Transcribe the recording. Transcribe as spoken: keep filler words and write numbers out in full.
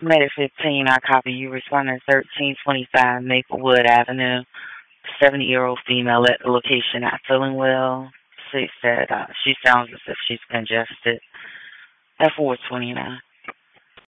May fifteen, I copy you responding thirteen twenty-five Maplewood Avenue. seventy-year-old female at the location not feeling well. She said uh, she sounds as if she's congested. At four twenty-nine.